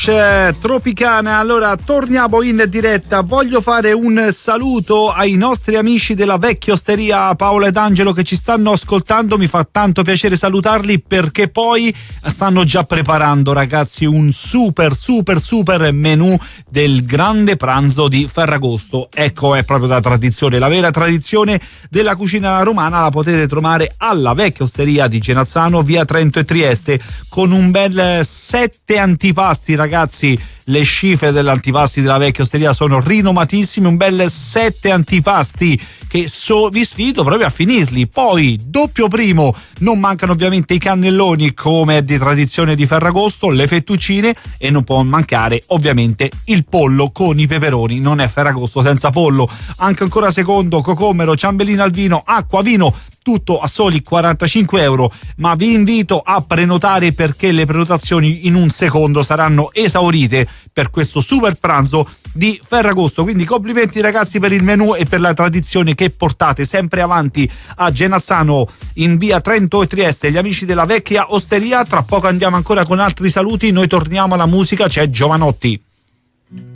Tropicana. Allora torniamo in diretta. Voglio fare un saluto ai nostri amici della vecchia osteria Paola ed Angelo che ci stanno ascoltando. Mi fa tanto piacere salutarli perché poi stanno già preparando, ragazzi, un super menù del grande pranzo di Ferragosto. Ecco, è proprio la tradizione, la vera tradizione della cucina romana. La potete trovare alla vecchia osteria di Genazzano, via Trento e Trieste, con un bel 7 antipasti, ragazzi. Le cifre dell'antipasti della vecchia osteria sono rinomatissime, un bel 7 antipasti che vi sfido proprio a finirli. Poi doppio primo, non mancano ovviamente i cannelloni come è di tradizione di Ferragosto, le fettuccine e non può mancare ovviamente il pollo con i peperoni. Non è Ferragosto senza pollo. Anche ancora secondo, cocomero, ciambellina al vino, acqua, vino, tutto a soli 45 euro, ma vi invito a prenotare perché le prenotazioni in un secondo saranno esaurite per questo super pranzo di Ferragosto. Quindi complimenti, ragazzi, per il menù e per la tradizione che portate sempre avanti a Genazzano in via Trento e Trieste, gli amici della vecchia osteria. Tra poco andiamo ancora con altri saluti, noi torniamo alla musica, c'è Giovanotti.